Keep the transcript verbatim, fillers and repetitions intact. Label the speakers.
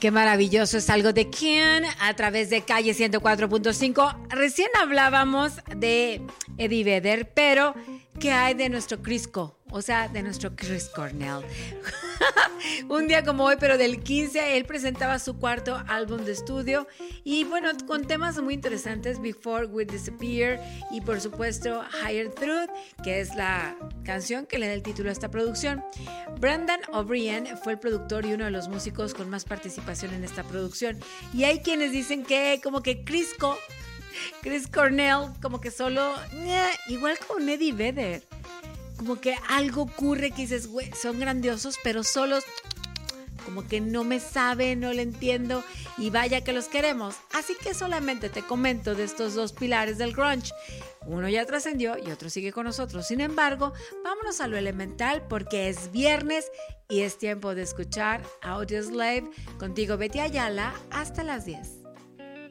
Speaker 1: Qué maravilloso es algo de Ken a través de Calle ciento cuatro punto cinco. Recién hablábamos de Eddie Vedder, pero ¿qué hay de nuestro Crisco? O sea, de nuestro Chris Cornell. Un día como hoy, pero del quince, él presentaba su cuarto álbum de estudio y bueno, con temas muy interesantes, Before We Disappear y por supuesto Higher Truth, que es la canción que le da el título a esta producción. Brendan O'Brien fue el productor y uno de los músicos con más participación en esta producción. Y hay quienes dicen que como que Crisco, Chris Cornell, como que solo, eh, igual con Eddie Vedder. Como que algo ocurre que dices, güey, son grandiosos, pero solos como que no me sabe, no le entiendo y vaya que los queremos. Así que solamente te comento de estos dos pilares del grunge. Uno ya trascendió y otro sigue con nosotros. Sin embargo, vámonos a lo elemental porque es viernes y es tiempo de escuchar Audioslave. Contigo Betty Ayala hasta las diez.